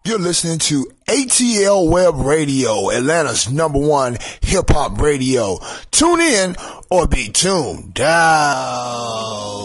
You're listening to ATL Web Radio, Atlanta's #1 hip-hop radio. Tune in or be tuned out.